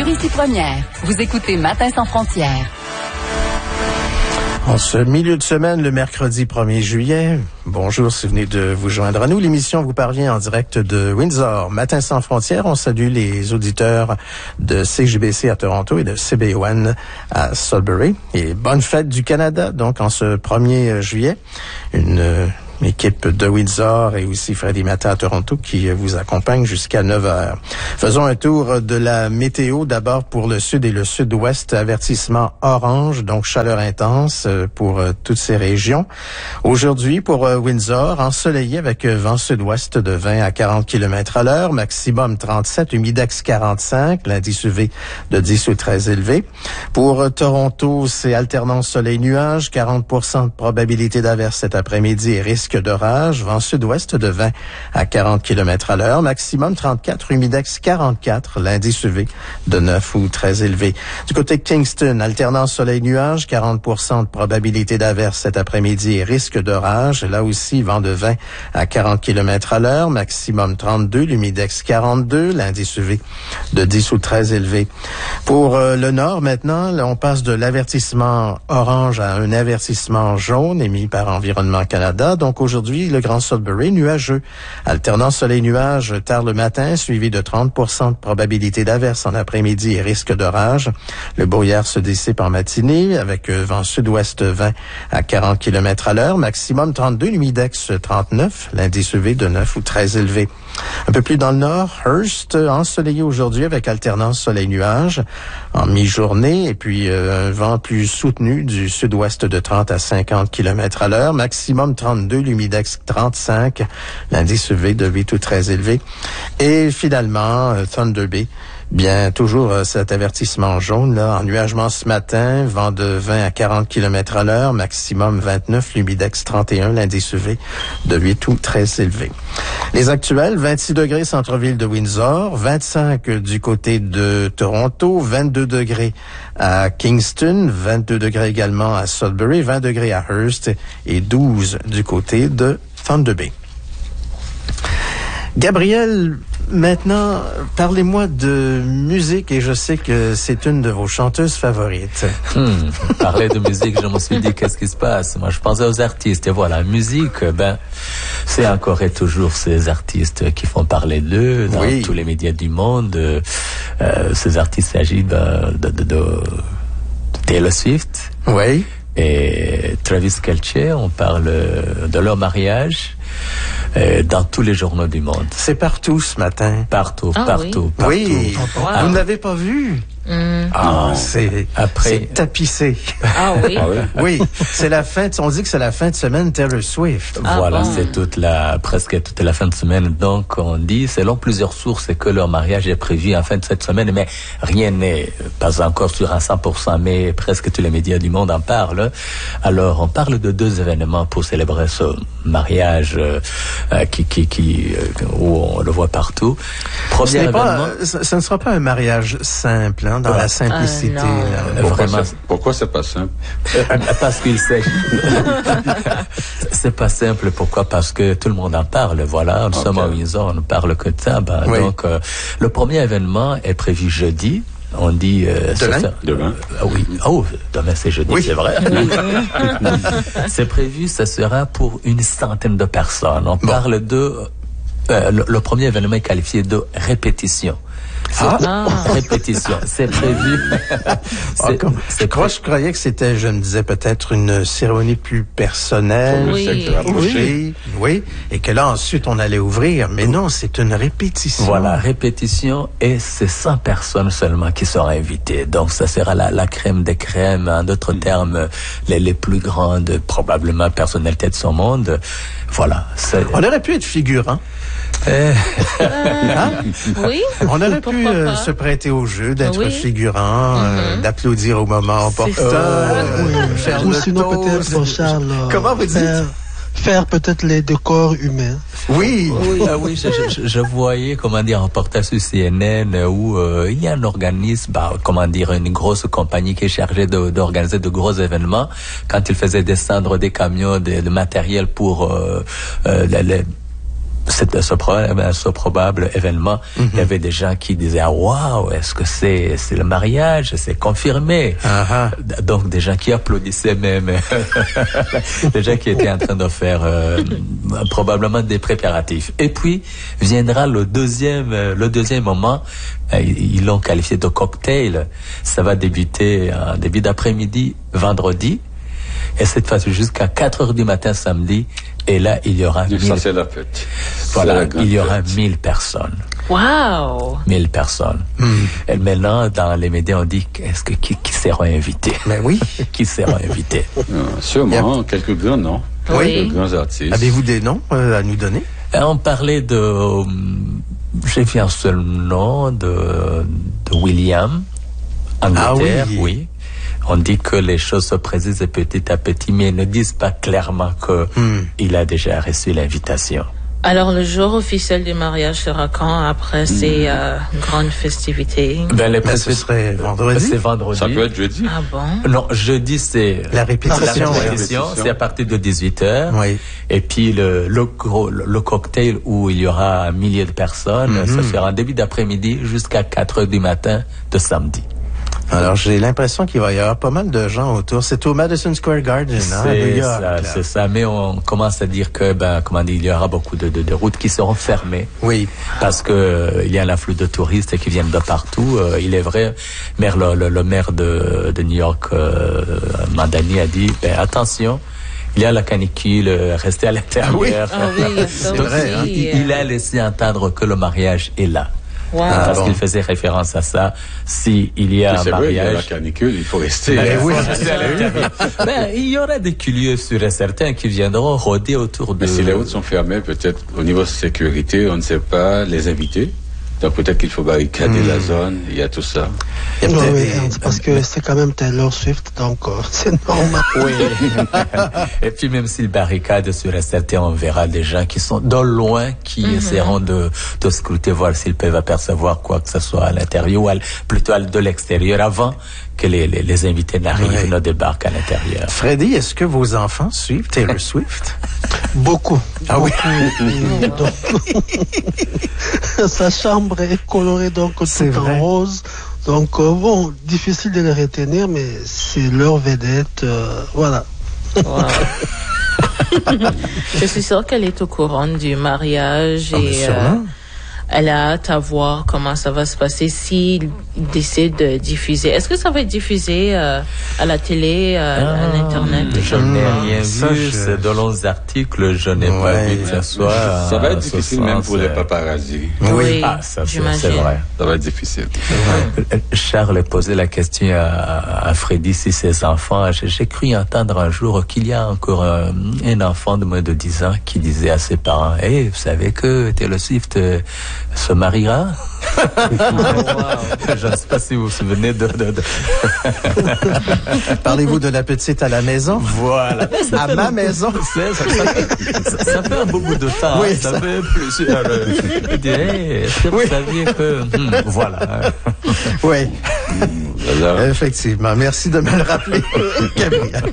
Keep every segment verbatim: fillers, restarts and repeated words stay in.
sur Ici Première. Vous écoutez Matin sans frontières. En ce milieu de semaine, le mercredi premier juillet, bonjour si vous venez de vous joindre à nous. L'émission vous parvient en direct de Windsor. Matin sans frontières, on salue les auditeurs de C J B C à Toronto et de C B O N à Sudbury. Et bonne fête du Canada, donc en ce premier juillet. Une équipe de Windsor et aussi Freddy Matin à Toronto qui vous accompagne jusqu'à neuf heures. Faisons un tour de la météo. D'abord pour le sud et le sud-ouest, avertissement orange, donc chaleur intense pour euh, toutes ces régions. Aujourd'hui pour euh, Windsor, ensoleillé avec euh, vent sud-ouest de vingt à quarante kilomètres à l'heure, maximum trente-sept, humidex quarante-cinq, l'indice U V de dix ou très élevé. Pour euh, Toronto, c'est alternance soleil-nuage, quarante pour cent de probabilité d'averse cet après-midi et risque d'orage, vent sud-ouest de vingt à quarante kilomètres à l'heure, maximum trente-quatre, humidex quarante-quatre, l'indice U V de neuf ou très élevé. Du côté de Kingston, alternance soleil-nuage, quarante pour cent de probabilité d'averse cet après-midi et risque d'orage, là aussi vent de vingt à quarante kilomètres à l'heure, maximum trente-deux, l'humidex quarante-deux, l'indice U V de dix ou très élevé. Pour euh, le nord maintenant, là, on passe de l'avertissement orange à un avertissement jaune émis par Environnement Canada. Donc aujourd'hui, le Grand Sudbury, nuageux. Alternance soleil-nuage tard le matin, suivi de trente pour cent de probabilité d'averse en après-midi et risque d'orage. Le brouillard se dissipe en matinée avec euh, vent sud-ouest vingt à quarante kilomètres à l'heure, maximum trente-deux, l'humidex trente-neuf, l'indice U V de neuf ou très élevé. Un peu plus dans le nord, Hearst, ensoleillé aujourd'hui avec alternance soleil-nuage en mi-journée et puis euh, un vent plus soutenu du sud-ouest de trente à cinquante kilomètres à l'heure, maximum trente-deux, l'humidex trente-cinq, l'indice U V de huit ou très élevé. Et finalement, euh, Thunder Bay, bien toujours euh, cet avertissement jaune là, ennuagement ce matin, vent de vingt à quarante kilomètres à l'heure, maximum vingt-neuf, l'humidex trente et un, l'indice U V de huit ou très élevé. Les actuels, vingt-six degrés centre-ville de Windsor, vingt-cinq du côté de Toronto, vingt-deux degrés à Kingston, vingt-deux degrés également à Sudbury, vingt degrés à Hearst et douze du côté de Thunder Bay. Gabriel, maintenant, parlez-moi de musique et je sais que c'est une de vos chanteuses favorites. Hmm, parler de musique, je me suis dit, qu'est-ce qui se passe? Moi, je pensais aux artistes. Et voilà, musique, ben, c'est encore et toujours ces artistes qui font parler d'eux dans oui. tous les médias du monde. Euh, ces artistes, il s'agit de, de, de, de Taylor Swift. Oui. Et Travis Kelce, on parle de leur mariage. Euh, dans tous les journaux du monde. C'est partout ce matin. Partout, ah, partout, oui. partout. Oui, wow. Vous ne l'avez pas vu? Mm. Ah, c'est, Après... c'est tapissé. Ah oui? Ah oui, oui, c'est la fin, de, on dit que c'est la fin de semaine Taylor Swift. Ah voilà, bon? c'est toute la, presque toute la fin de semaine. Donc, on dit, selon plusieurs sources, que leur mariage est prévu en fin de cette semaine, mais rien n'est pas encore sûr à cent pour cent, mais presque tous les médias du monde en parlent. Alors, on parle de deux événements pour célébrer ce mariage euh, qui, qui, qui, euh, où on le voit partout. Premier ce, événement, pas, ce, ce ne sera pas un mariage simple, hein, dans ouais. la simplicité. Euh, pourquoi, c'est, pourquoi c'est pas simple? Parce qu'il s'agit. C'est pas simple. Pourquoi? Parce que tout le monde en parle. Voilà, nous okay. sommes en Windsor, on ne parle que de ça. Ben, oui. Donc, euh, le premier événement est prévu jeudi. On dit euh, demain. Ça, demain. Euh, oui. Oh, demain c'est jeudi, oui. c'est vrai. C'est prévu, ça sera pour une centaine de personnes. On bon. parle de euh, le, le premier événement est qualifié de répétition. C'est ah. répétition. C'est prévu. c'est, ah, c'est je, crois, je croyais que c'était, je me disais, peut-être une cérémonie plus personnelle. Oui. Oui. Oui. Et que là, ensuite, on allait ouvrir. Mais non, c'est une répétition. Voilà, répétition. Et c'est cent personnes seulement qui seront invitées. Donc, ça sera la, la crème des crèmes. En d'autres mm. termes, les, les plus grandes, probablement, personnalités de son monde. Voilà. C'est... On aurait pu être figurant. Euh, hein? Oui. On aurait pu euh, se prêter au jeu, d'être oui. figurant, mm-hmm. euh, d'applaudir au moment opportun, euh, oui. faire ou le sinon toast. Peut-être, Charles, Comment vous dites? Faire, faire peut-être les décors humains. Oui. Oui, ah oui je, je, je voyais, comment dire, un reportage sur C N N où euh, il y a un organisme, bah, comment dire, une grosse compagnie qui est chargée de, d'organiser de gros événements. Quand ils faisaient descendre des camions de, de matériel pour euh, euh, les, les C'était ce probable, ce probable événement. Mm-hmm. Il y avait des gens qui disaient ah, waouh, est-ce que c'est c'est le mariage, c'est confirmé. Uh-huh. Donc des gens qui applaudissaient même, des gens qui étaient en train de faire euh, probablement des préparatifs. Et puis viendra le deuxième le deuxième moment. Ils l'ont qualifié de cocktail. Ça va débuter en début d'après-midi, vendredi. Et cette fois jusqu'à quatre heures du matin samedi. Et là, il y aura... Ça, mille... c'est la fête. Voilà, la il y aura fête. mille personnes. Wow! Mille personnes. Mm. Et maintenant, dans les médias, on dit, est-ce que qui, qui sera invité? Mais oui. Qui sera invité? Non, sûrement, a... quelques grands noms. Oui. Quelques grands artistes. Avez-vous des noms euh, à nous donner? Et on parlait de... Euh, j'ai vu un seul nom de, de William, Angleterre, ah oui. oui. On dit que les choses se précisent petit à petit, mais ils ne disent pas clairement que hmm. il a déjà reçu l'invitation. Alors, le jour officiel du mariage sera quand après ces euh, grandes festivités? Ben, les ben, ce serait vendredi. C'est vendredi. Ça peut être jeudi. Ah bon? Non, jeudi, c'est la répétition. La répétition, c'est à partir de dix-huit heures. Oui. Et puis, le, le, le, le cocktail où il y aura un millier de personnes, mm-hmm. ça fera en début d'après-midi jusqu'à quatre heures du matin de samedi. Alors, j'ai l'impression qu'il va y avoir pas mal de gens autour. C'est au Madison Square Garden, hein, à New York. Ça, c'est ça, mais on commence à dire que, ben, comment dire, il y aura beaucoup de, de, de routes qui seront fermées. Oui. Parce que euh, il y a un afflux de touristes qui viennent de partout. Euh, il est vrai, maire, le, le, le maire de, de New York, euh, Mandani, a dit, ben, attention. Il y a la canicule, restez à l'intérieur. Ah oui, ah oui, c'est vrai. Hein? Il, il a laissé entendre que le mariage est là. Wow. Ah, parce bon. qu'il faisait référence à ça. Si il y a c'est un mariage, vrai, il y a la canicule, il faut rester. Ben, oui, ben, il y aura des curieux sûrs et certains qui viendront rôder autour de. Mais si les routes sont fermées, peut-être au niveau de sécurité, on ne sait pas les invités. Donc peut-être qu'il faut barricader mmh. la zone, il y a tout ça. Oui, oui, parce que c'est quand même Taylor Swift, donc euh, c'est normal. Oui. Et puis même s'il barricade sur certains, on verra des gens qui sont de loin, qui mmh. essaieront de, de scruter, voir s'ils peuvent apercevoir quoi que ce soit à l'intérieur ou à, plutôt de l'extérieur avant que les, les, les invités n'arrivent, oui. ne débarquent à l'intérieur. Freddy, est-ce que vos enfants suivent Taylor Swift? Beaucoup. Ah oui. Donc, sa chambre est colorée donc tout en rose. Donc euh, bon, difficile de les retenir, mais c'est leur vedette. Euh, voilà. Wow. Je suis sûre qu'elle est au courant du mariage oh, et euh, elle a hâte à voir comment ça va se passer s'il décide de diffuser. Est-ce que ça va être diffusé euh, à la télé, euh, ah, à l'internet? Je n'ai rien ça, vu. Je... C'est dans les articles, je n'ai ouais. pas vu que ça soit. Ça va être difficile même pour les paparazzis. Oui, oui ah, ça, j'imagine. C'est vrai. Ça va être difficile. Charles a posé la question à, à Freddy si ses enfants. J'ai, j'ai cru entendre un jour qu'il y a encore un, un enfant de moins de dix ans qui disait à ses parents, hey, vous savez que Taylor Swift euh, se mariera? Oh, wow. Je ne sais pas si vous vous souvenez de... de, de... Parlez-vous de la petite à la maison? Voilà. À ma maison? Ça, ça, ça, ça fait un beau bout de temps. Oui, ça, ça fait plusieurs... Je dirais, est-ce que vous oui. saviez que... Hmm, voilà. Oui. Alors. Effectivement. Merci de me le rappeler, Gabriel.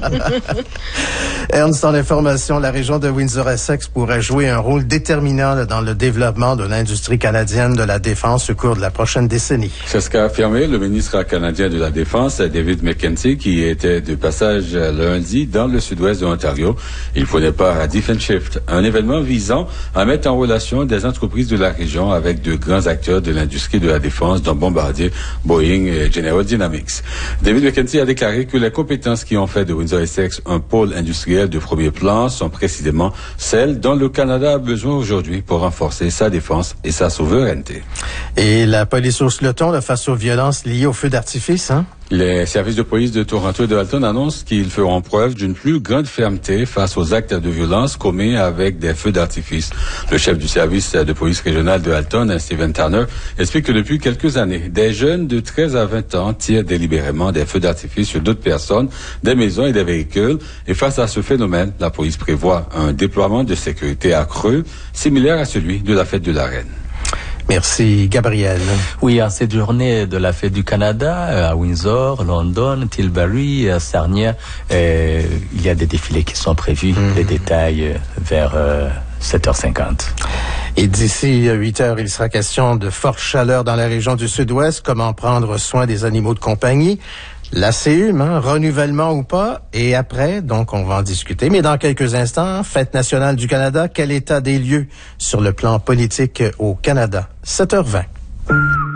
Ernst, en information, la région de Windsor-Essex pourrait jouer un rôle déterminant dans le développement de l'industrie canadienne de la défense au cours de la prochaine décennie. C'est ce qu'a affirmé le ministre canadien de la Défense, David McKenzie, qui était de passage lundi dans le sud-ouest de l'Ontario. Il prenait part à Defense Shift, un événement visant à mettre en relation des entreprises de la région avec de grands acteurs de l'industrie de la défense, dont Bombardier, Boeing et General Dynamics. David McKenzie a déclaré que les compétences qui ont fait de Windsor-Essex un pôle industriel de premier plan sont précisément celles dont le Canada a besoin aujourd'hui pour renforcer sa défense et sa souveraineté. Et la police hausse le ton face aux violences liées aux feux d'artifice, hein? Les services de police de Toronto et de Halton annoncent qu'ils feront preuve d'une plus grande fermeté face aux actes de violence commis avec des feux d'artifice. Le chef du service de police régional de Halton, Stephen Tanner, explique que depuis quelques années, des jeunes de treize à vingt ans tirent délibérément des feux d'artifice sur d'autres personnes, des maisons et des véhicules. Et face à ce phénomène, la police prévoit un déploiement de sécurité accru, similaire à celui de la fête de la Reine. Merci, Gabriel. Oui, en cette journée de la fête du Canada, à Windsor, London, Tilbury, à Sarnia, euh, il y a des défilés qui sont prévus, mmh. les détails vers euh, sept heures cinquante. Et d'ici huit heures, il sera question de forte chaleur dans la région du Sud-Ouest, comment prendre soin des animaux de compagnie, la C U M, hein, renouvellement ou pas, et après, donc on va en discuter. Mais dans quelques instants, Fête nationale du Canada, quel état des lieux sur le plan politique au Canada? sept heures vingt.